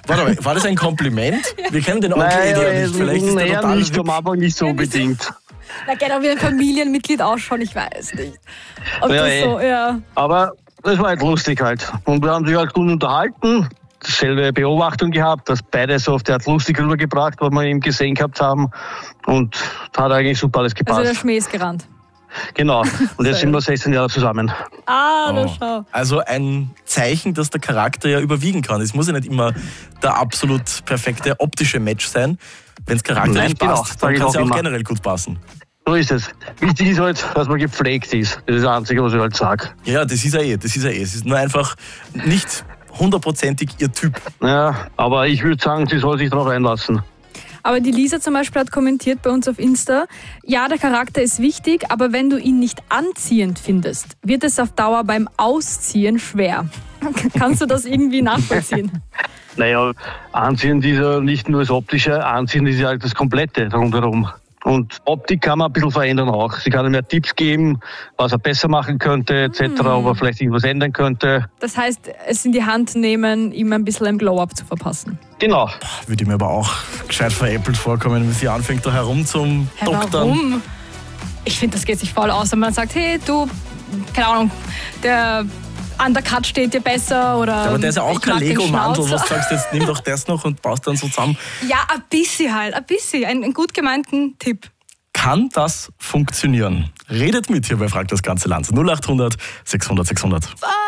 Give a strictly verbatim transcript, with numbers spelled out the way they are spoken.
Warte mal, war das ein Kompliment? Wir kennen den Onkel Nein, Edi ja nicht. Vielleicht ist der eher total nicht, am Anfang nicht so unbedingt. Na, geht auch wie ein Familienmitglied ausschauen, ich weiß nicht. Ob Ja, das eh. so, ja. Aber das war halt lustig halt. Und wir haben sich halt gut unterhalten, dieselbe Beobachtung gehabt, dass beide so auf der Art lustig rübergebracht, was wir eben gesehen gehabt haben. Und da hat eigentlich super alles gepasst. Also der Schmäh ist gerannt. Genau. Und jetzt sind wir sechzehn Jahre zusammen. Ah, na Oh. schau. Also ein Zeichen, dass der Charakter ja überwiegen kann. Es muss ja nicht immer der absolut perfekte optische Match sein. Wenn es charakterlich Nein, genau, passt, sag dann ich kann es auch ja auch immer. generell gut passen. So ist es. Wichtig ist halt, dass man gepflegt ist. Das ist das Einzige, was ich halt sage. Ja, das ist ja eh, das ist ja eh. Es ist nur einfach nicht hundertprozentig ihr Typ. Ja, aber ich würde sagen, sie soll sich darauf einlassen. Aber die Lisa zum Beispiel hat kommentiert bei uns auf Insta, ja, der Charakter ist wichtig, aber wenn du ihn nicht anziehend findest, wird es auf Dauer beim Ausziehen schwer. Kannst du das irgendwie nachvollziehen? Naja, anziehend ist ja nicht nur das Optische, anziehend ist ja halt das Komplette rundherum. Und Optik kann man ein bisschen verändern auch. Sie kann ihm ja Tipps geben, was er besser machen könnte, et cetera, ob er vielleicht irgendwas ändern könnte. Das heißt, es in die Hand nehmen, ihm ein bisschen ein Glow-Up zu verpassen. Genau. Würde mir aber auch gescheit veräppelt vorkommen, wenn sie anfängt, da herum zum Hä, Doktern. warum? Ich finde, das geht sich voll aus, wenn man sagt, hey, du, keine Ahnung, der Undercut steht dir besser oder... Aber der ist ja auch ich kein mag den Lego-Mandel, Schnauzer. was du sagst, jetzt nimm doch das noch und baust dann so zusammen. Ja, ein bisschen halt, ein bisschen. Ein, einen gut gemeinten Tipp. Kann das funktionieren? Redet mit hier bei Frag das ganze Land. null acht hundert sechshundert sechshundert.